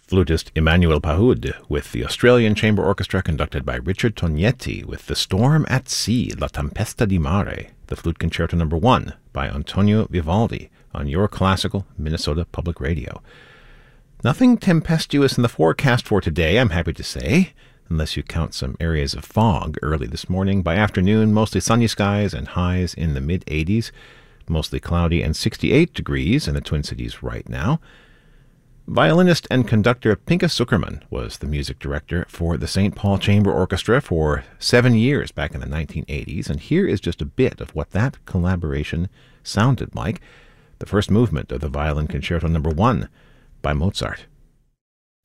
Flutist Emmanuel Pahud with the Australian Chamber Orchestra conducted by Richard Tognetti with The Storm at Sea, La Tempesta di Mare, the Flute Concerto No. 1 by Antonio Vivaldi on your classical Minnesota Public Radio. Nothing tempestuous in the forecast for today, I'm happy to say, unless you count some areas of fog early this morning. By afternoon, mostly sunny skies and highs in the mid-80s, mostly cloudy and 68 degrees in the Twin Cities right now. Violinist and conductor Pinka Zuckerman was the music director for the St. Paul Chamber Orchestra for 7 years back in the 1980s, and here is just a bit of what that collaboration sounded like. The first movement of the Violin Concerto No. 1 by Mozart.